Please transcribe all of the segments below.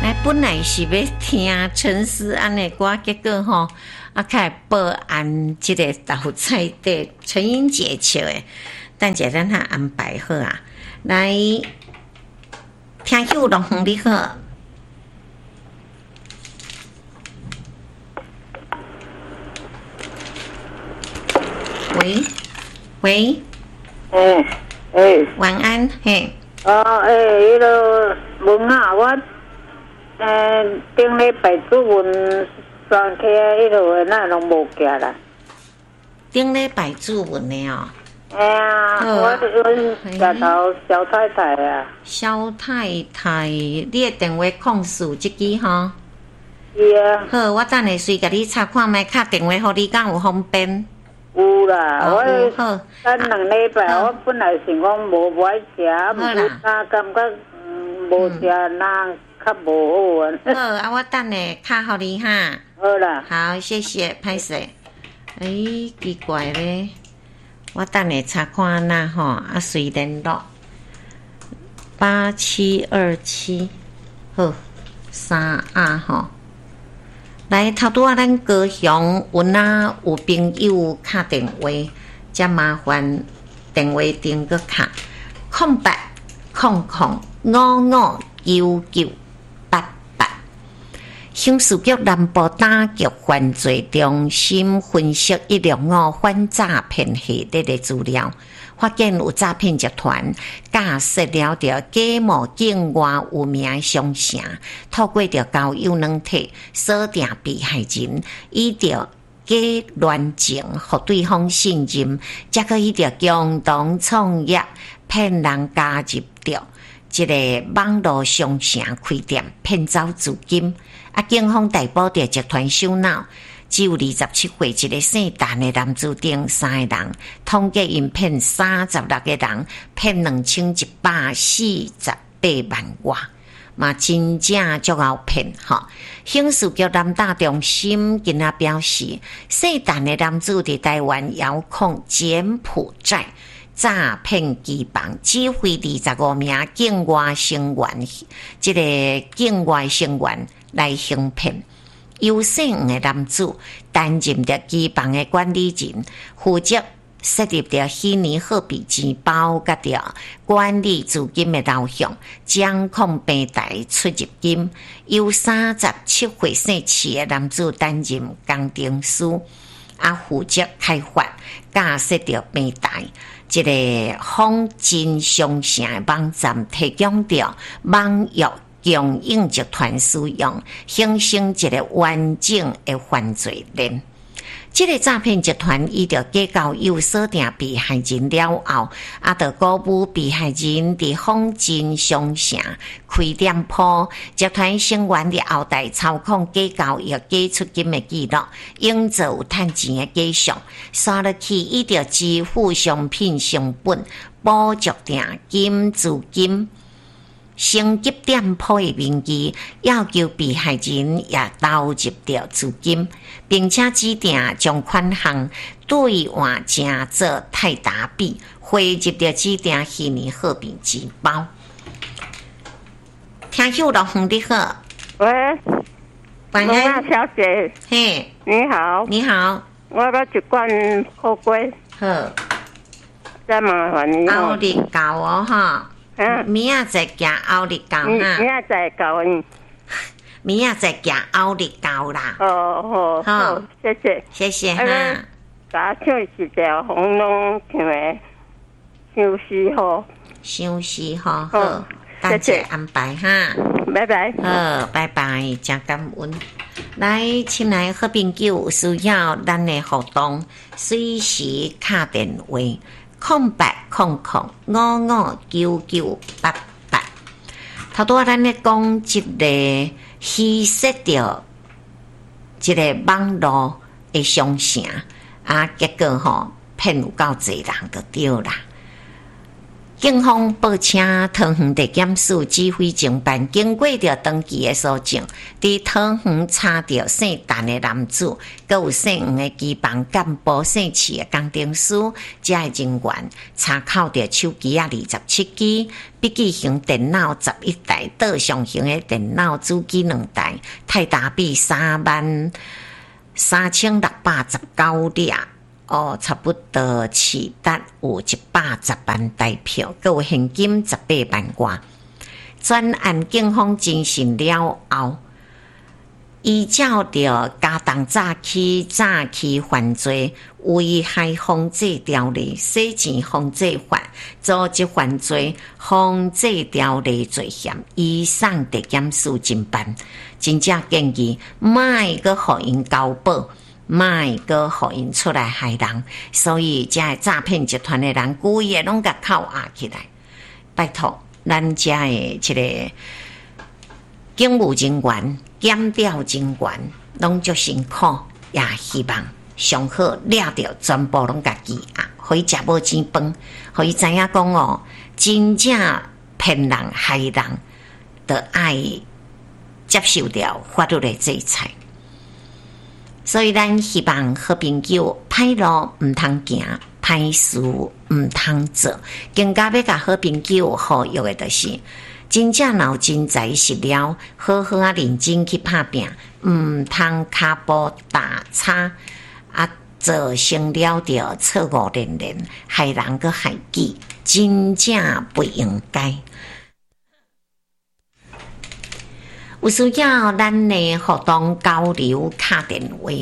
本来是要听陈思安的歌，结果吼开报安这个道菜的陈英姐唱的，等下咱安排好啊。来，听友龙凤你好，喂喂，晚安嘿。 迄个文啊，我顶礼拜主文双溪迄落那拢无寄啦。 顶礼拜主文的哦。 我下头小太太啊。小太太，你的电话控诉这支吼？ 是啊。 好，我等下随甲你查看卖，敲电话互你，敢有方便？ 有啦，我好。 等2礼拜，我本来想讲无爱食，毋过那感觉无食那较无好啊。 好啊，我等下敲互你哈。 好啦。 好，谢谢，歹势。奇怪咧，我等下查看那吼，随联络8727，好3啊吼。来，头拄咱高雄有哪有朋友敲电话，才麻烦电话顶个敲0800559988。刑事局南部打击犯罪中心分析165反诈骗系列的资料，发现有诈骗集团架设了着假冒境外有名商城，透过着交友软体锁定被害人，以着假乱情互对方信任，才可以着共同创业，骗人加入着一个网络商城开店，骗走资金。警方逮捕着集团首脑，只有27岁一个姓陈的男子等3个人，统计因骗36个人，骗2148万外，嘛真正足够骗吼。刑事局南大中心今仔表示，姓陈的男子伫台湾遥控柬埔寨诈骗机房，指挥25名境外成员，这个境外成员来行骗。由姓的男子担任着机房的管理人，负责设立着虚拟货币钱包，甲着管理资金的流向，掌控平台出入金。由37岁姓齐的男子担任工程师，负责开发架设着平台。这个仿真商城的网站提供着网络供应集团使用，形成一个完整的犯罪链。这个诈骗集团依着假交友锁定被害人了后，就鼓舞被害人伫仿真商城开店铺，集团成员伫后台操控假交友、假出金的记录，营造有趁钱的假象，刷落去依着支付商品成本，补足定金资金。升级店铺的名义，要求被害人也投入着资金，并且指定将款项兑换成做泰达币，汇入着指定虚拟货币钱包。听友老兄你好， 喂， 晚安， 小姐， 嘿， 你好， 你好， 我要一罐火龟， 好， 再麻烦你奥利高哦哈。明仔载行奥利高哈， 明仔载到明仔载行奥利高啦。 好，谢谢， 谢谢哈。 甲唱一条红龙唱的休息好， 休息好，好，大家安排哈。 拜拜。 好，拜拜，真感恩。来，亲爱好朋友，需要咱的互动，随时敲电话。0800559988。头拄咱咧讲一个虚设着一个网络的商城结果骗有够侪人就对啦。 警方报称，桃园地检署指挥侦办经过着登记的搜证，伫桃园查到姓陈的男子，佮有姓黄的机房干部姓齐的工程师，遮的人员查扣着手机27支，笔记型电脑11台，桌上型的电脑主机2台，泰达币33619粒。差不多取得有110万台票，佮有现金18万外。专案警方侦讯了后，依照着加重早期犯罪、危害防治条例、洗钱防治法、组织犯罪防治条例罪嫌，移送地检署侦办。真正建议，莫阁互因交保。卖个互因出来害人，所以遮个诈骗集团的人故意拢甲扣押起来。拜托，咱遮个这个警务人员、检调人员拢足辛苦，也希望上好抓到全部拢甲记啊，互伊食无钱饭，互伊知影讲真正骗人害人，就爱接受到法律的制裁。所以咱希望好朋友歹路毋通行，歹事毋通做，更加要甲好朋友呼吁的就是真正若有真才实了，好好认真去拍拼，毋通骹步打叉造成了着错误连连，害人个害己，真正不应该。有需要咱的互动交流卡电话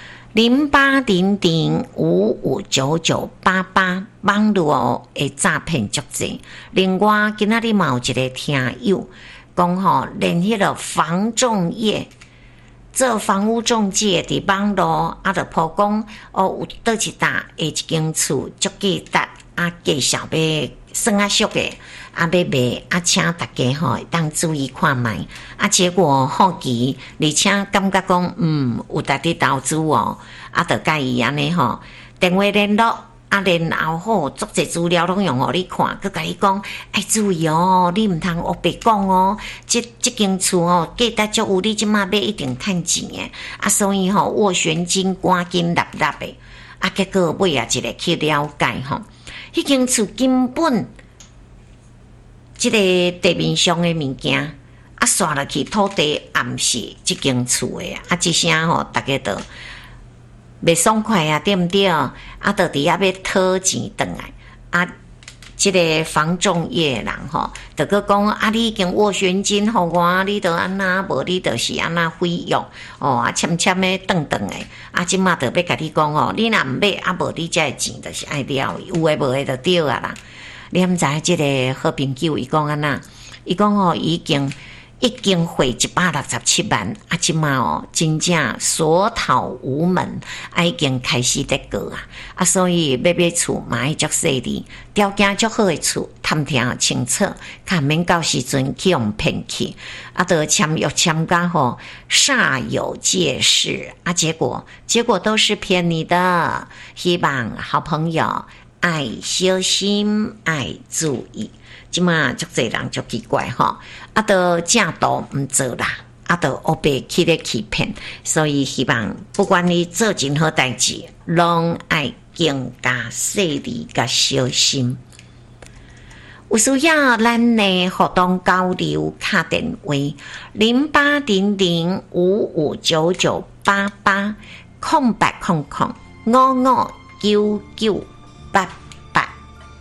0800559988，网络的诈骗足济。另外，今仔日嘛有一个听友讲连迄个房仲业做房屋中介伫网络就曝光有倒一搭下一间厝足价值介绍要算俗的。要卖请大家当注意看卖结果好奇，而且感觉讲有值得投资就甲伊安尼电话联络然后足侪资料拢用互你看，佮甲你讲注意你毋通黑白讲这间厝价值足有，你即马买一定趁钱的所以斡旋金赶紧立的结果尾一个去了解迄间厝根本这个地面上的物件刷落去土地暗是这间厝的一声大家都袂爽快对不对就伫遐要讨钱回来这个房仲业人就佮讲你已经斡旋金互我，你就安那无你就是安那费用签的转的即马就要甲你讲你若毋买无你才会钱就是爱了，有诶无诶就对啦。你毋知即个好朋友伊讲安那，伊讲已经汇167万即马真正所讨无门已经开始在过所以买厝嘛要足细腻，条件足好的厝探听清楚，较免到时阵去用骗去就签约签甲煞有介事结果都是骗你的。希望好朋友爱小心，爱注意。即马足侪人足奇怪都正道毋做啦都黑白去咧欺骗，所以希望不管你做任何代志，拢爱更加细腻甲小心。有需要咱的互动交流卡电话0800559988，0800559988。